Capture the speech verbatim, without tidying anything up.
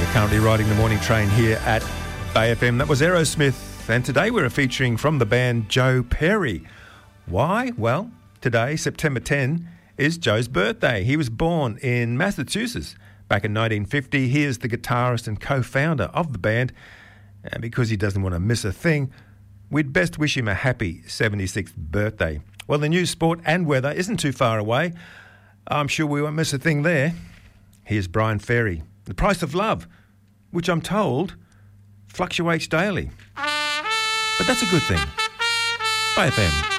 Currently riding the morning train here at Bay F M. That was Aerosmith, and today we're featuring from the band Joe Perry. Why? Well, today, September tenth, is Joe's birthday. He was born in Massachusetts back in nineteen fifty. He is the guitarist and co-founder of the band, and because he doesn't want to miss a thing, we'd best wish him a happy seventy-sixth birthday. Well, the news, sport and weather isn't too far away. I'm sure we won't miss a thing there. Here's Brian Ferry. The price of love, which I'm told fluctuates daily. But that's a good thing. Bay F M.